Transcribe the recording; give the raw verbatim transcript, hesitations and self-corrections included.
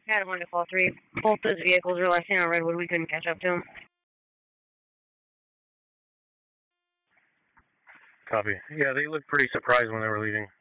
Adam one to call three. Both those vehicles were last seen on Redwood. We couldn't catch up to them. Copy. Yeah, they looked pretty surprised when they were leaving.